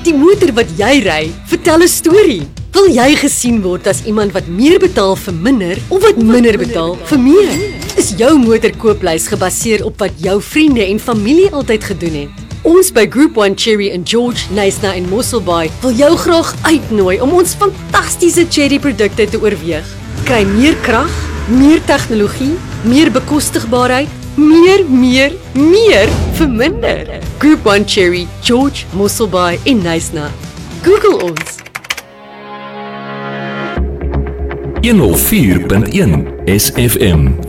Die motor wat jy ry, vertel 'n storie. Wil jy gesien word as iemand wat meer betaal vir minder of wat minder betaal vir meer? Is jou motorkooplys gebaseer op wat jou vriende en familie altyd gedoen het? Ons by Group 1 Cherry in George, Knysna en Mosselbaai wil jou graag uitnooi om ons fantastiese cherry produkte te oorweeg. Kry meer krag, meer tegnologie, meer bekostigbaarheid, meer vir minder. Group 1 Cherry, George, Mosselbaai en Knysna. Google ons. 104.1 SFM